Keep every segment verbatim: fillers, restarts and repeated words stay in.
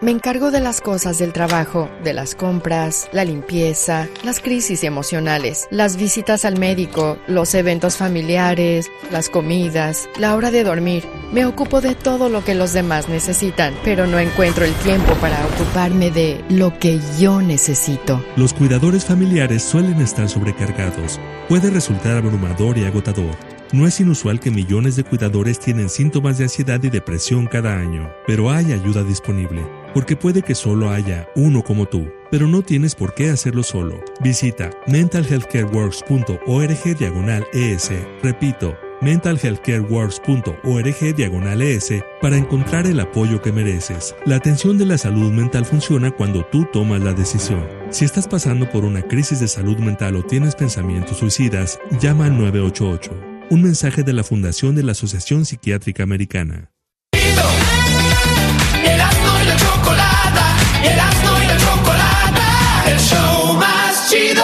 Me encargo de las cosas del trabajo, de las compras, la limpieza, las crisis emocionales, las visitas al médico, los eventos familiares, las comidas, la hora de dormir. Me ocupo de todo lo que los demás necesitan, pero no encuentro el tiempo para ocuparme de lo que yo necesito. Los cuidadores familiares suelen estar sobrecargados. Puede resultar abrumador y agotador. No es inusual que millones de cuidadores tienen síntomas de ansiedad y depresión cada año, pero hay ayuda disponible, porque puede que solo haya uno como tú, pero no tienes por qué hacerlo solo. Visita mental health care works punto org diagonal es, repito, mental health care works punto org diagonal es, para encontrar el apoyo que mereces. La atención de la salud mental funciona cuando tú tomas la decisión. Si estás pasando por una crisis de salud mental o tienes pensamientos suicidas, llama al nueve ocho ocho. Un mensaje de la Fundación de la Asociación Psiquiátrica Americana. Erasmo y la Chocolata, Erasmo y la Chocolata, el show más chido.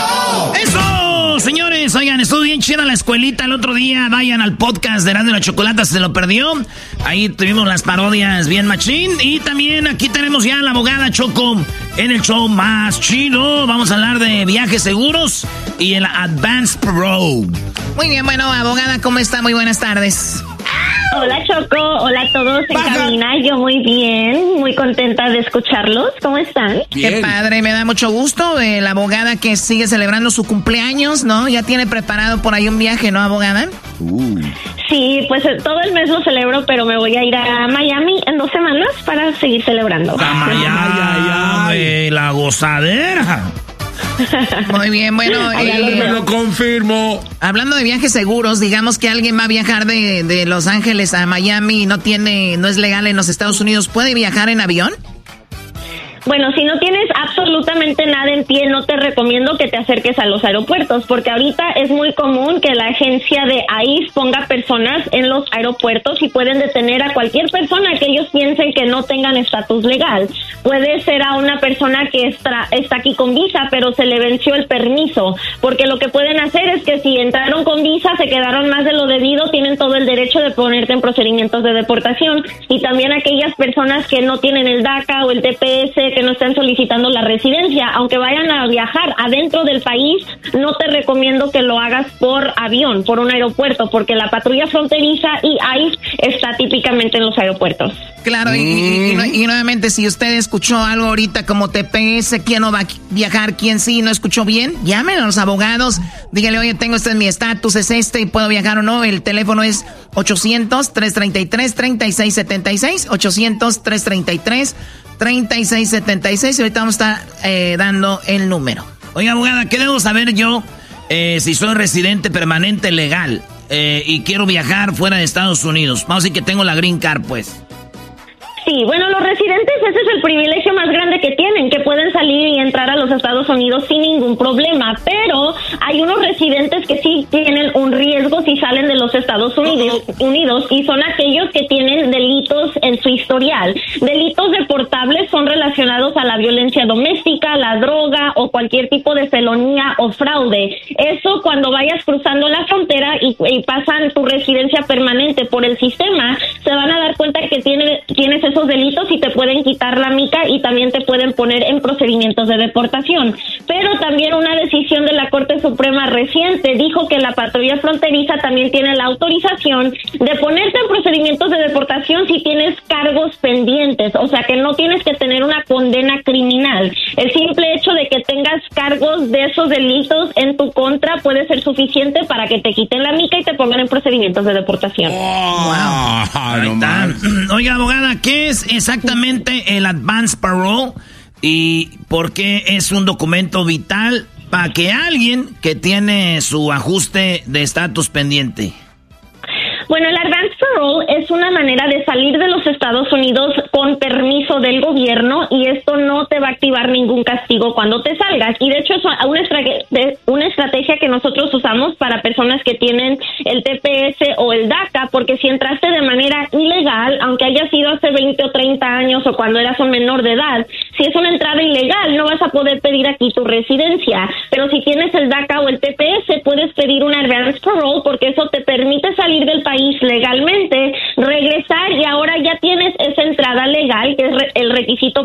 ¡Eso! Señores, oigan, estuvo bien chida la escuelita el otro día. Vayan al podcast de Erasmo y la Chocolata, se lo perdió. Ahí tuvimos las parodias bien machín. Y también aquí tenemos ya a la abogada Choco en el show más chido. Vamos a hablar de viajes seguros y el Advance Pro. Muy bien, bueno, abogada, ¿cómo está? Muy buenas tardes. Hola, Choco. Hola a todos en Baja. cabina. Yo muy bien, muy contenta de escucharlos. ¿Cómo están? Bien. Qué padre, me da mucho gusto. Eh, la abogada que sigue celebrando su cumpleaños, ¿no? Ya tiene preparado por ahí un viaje, ¿no, abogada? Uh. Sí, pues eh, todo el mes lo celebro, pero me voy a ir a Miami en dos semanas para seguir celebrando. A Miami, la gozadera. Muy bien, bueno, eh, lo confirmo. Hablando de viajes seguros, digamos que alguien va a viajar de, de Los Ángeles a Miami y no tiene, no es legal en los Estados Unidos, ¿puede viajar en avión? Bueno, si no tienes absolutamente nada en pie, no te recomiendo que te acerques a los aeropuertos, porque ahorita es muy común que la agencia de I C E ponga personas en los aeropuertos y pueden detener a cualquier persona que ellos piensen que no tengan estatus legal. Puede ser a una persona que está, está aquí con visa, pero se le venció el permiso, porque lo que pueden hacer es que si entraron con visa, se quedaron más de lo debido, tienen todo el derecho de ponerte en procedimientos de deportación. Y también aquellas personas que no tienen el DACA o el T P S, que no están solicitando la residencia, aunque vayan a viajar adentro del país, no te recomiendo que lo hagas por avión, por un aeropuerto, porque la patrulla fronteriza y I C E está típicamente en los aeropuertos. Claro, mm. y, y, y, y nuevamente, si usted escuchó algo ahorita como T P S, quién no va a viajar, quién sí, no escuchó bien, llamen a los abogados, dígale, oye, tengo este en mi estatus, es este, y puedo viajar o no. El teléfono es ochocientos, trescientos treinta y tres, treinta y seis setenta y seis, ochocientos, trescientos treinta y tres, treinta y seis setenta y seis, y ahorita vamos a estar eh, dando el número. Oiga, abogada, ¿qué debo saber yo eh, si soy residente permanente legal eh, y quiero viajar fuera de Estados Unidos? Vamos a decir que tengo la green card, pues. Sí, bueno, los residentes, ese es el privilegio más grande que tienen, que pueden salir y entrar a los Estados Unidos sin ningún problema, pero hay unos residentes que sí tienen un riesgo si salen de los Estados Unidos, Unidos y son aquellos que tienen delitos en su historial. Delitos deportables son relacionados a la violencia doméstica, la droga o cualquier tipo de felonía o fraude. Eso cuando vayas cruzando la frontera y, y pasan tu residencia permanente por el sistema, se van a dar cuenta que tiene, tienes esos delitos y te pueden quitar la mica y también te pueden poner en procedimientos de deportación. Pero también una decisión de la Corte Suprema reciente dijo que la patrulla fronteriza también tiene la autorización de ponerte en procedimientos de deportación si tienes cargos pendientes, o sea que no tienes que tener una condena criminal. El simple hecho de que tengas cargos de esos delitos en tu contra puede ser suficiente para que te quiten la mica y te pongan en procedimientos de deportación. Oh, wow. Ahí está. Oiga, abogada, ¿qué es exactamente el Advance Parole y por qué es un documento vital para que alguien que tiene su ajuste de estatus pendiente? Bueno, el Advance Parole es una manera de salir de los Estados Unidos con permiso del gobierno y esto no te va a activar ningún castigo cuando te salgas. Y de hecho es una, estra- una estrategia que nosotros usamos para personas que tienen el T P S o el DACA, porque si entraste de manera ilegal, aunque haya sido hace veinte o treinta años o cuando eras un menor de edad, si es una entrada ilegal no vas a poder pedir aquí tu residencia. Pero si tienes el DACA o el T P S puedes pedir un Advance Parole porque eso te permite salir del país legalmente, regresar y ahora ya tienes esa entrada legal que es re- el requisito